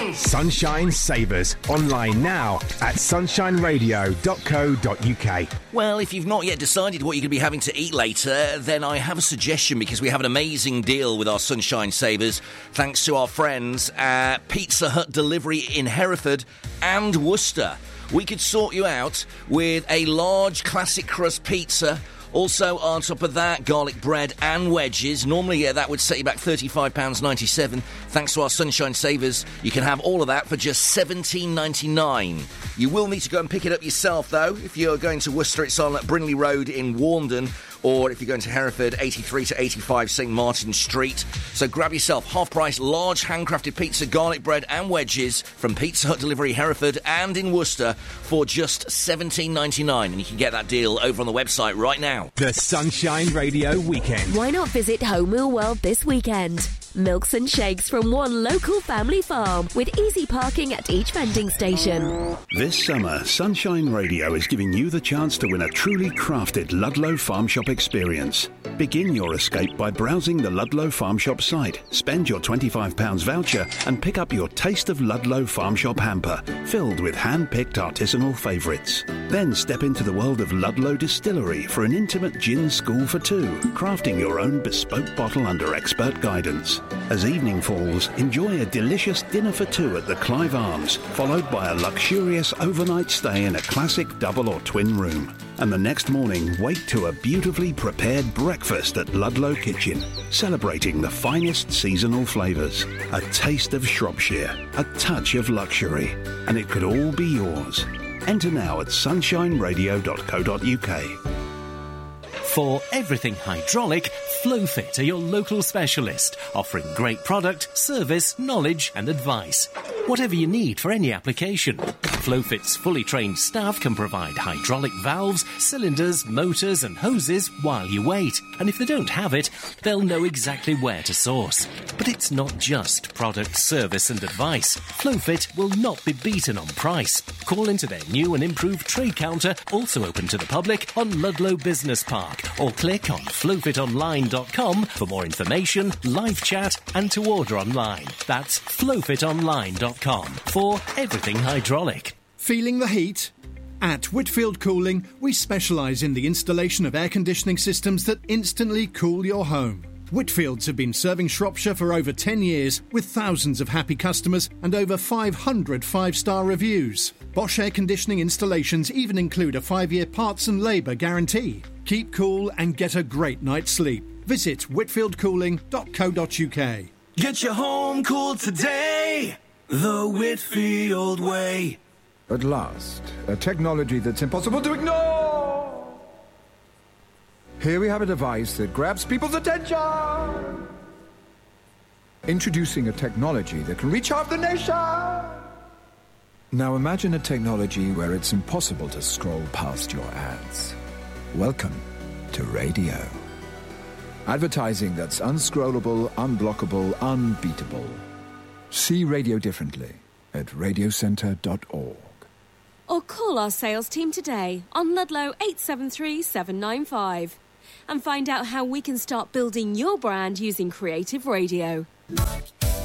Sunshine Savers. Online now at sunshineradio.co.uk. Well, if you've not yet decided what you're going to be having to eat later, then I have a suggestion, because we have an amazing deal with our Sunshine Savers, thanks to our friends at Pizza Hut Delivery in Hereford and Worcester. We could sort you out with a large classic crust pizza. Also, on top of that, garlic bread and wedges. Normally, that would set you back £35.97. Thanks to our Sunshine Savers, you can have all of that for just $17.99. You will need to go and pick it up yourself, though. If you're going to Worcester, it's on Brinley Road in Warndon. Or if you're going to Hereford, 83 to 85 St Martin Street. So grab yourself half-price, large handcrafted pizza, garlic bread and wedges from Pizza Hut Delivery Hereford and in Worcester for just $17.99. And you can get that deal over on the website right now. The Sunshine Radio Weekend. Why not visit Home Meal World this weekend? Milks and shakes from one local family farm with easy parking at each vending station. This summer, Sunshine Radio is giving you the chance to win a truly crafted Ludlow Farm Shop experience. Begin your escape by browsing the Ludlow Farm Shop site, spend your £25 voucher and pick up your Taste of Ludlow Farm Shop hamper, filled with hand-picked artisanal favourites. Then step into the world of Ludlow Distillery for an intimate gin school for two, crafting your own bespoke bottle under expert guidance. As evening falls, enjoy a delicious dinner for two at the Clive Arms, followed by a luxurious overnight stay in a classic double or twin room. And the next morning, wake to a beautifully prepared breakfast at Ludlow Kitchen, celebrating the finest seasonal flavours. A taste of Shropshire, a touch of luxury, and it could all be yours. Enter now at sunshineradio.co.uk. For everything hydraulic, Flowfit are your local specialist, offering great product, service, knowledge and advice. Whatever you need for any application. Flowfit's fully trained staff can provide hydraulic valves, cylinders, motors and hoses while you wait. And if they don't have it, they'll know exactly where to source. But it's not just product, service and advice. Flowfit will not be beaten on price. Call into their new and improved trade counter, also open to the public, on Ludlow Business Park, or click on flowfitonline.com for more information, live chat and to order online. That's flowfitonline.com for everything hydraulic. Feeling the heat? At Whitfield Cooling, we specialise in the installation of air conditioning systems that instantly cool your home. Whitfields have been serving Shropshire for over 10 years with thousands of happy customers and over 500 five-star reviews. Bosch air conditioning installations even include a 5-year parts and labour guarantee. Keep cool and get a great night's sleep. Visit whitfieldcooling.co.uk. Get your home cooled today, the Whitfield way. At last, a technology that's impossible to ignore. Here we have a device that grabs people's attention. Introducing a technology that can reach half the nation. Now imagine a technology where it's impossible to scroll past your ads. Welcome to radio. Advertising that's unscrollable, unblockable, unbeatable. See radio differently at radiocentre.org. Or call our sales team today on Ludlow 873 795 and find out how we can start building your brand using creative radio.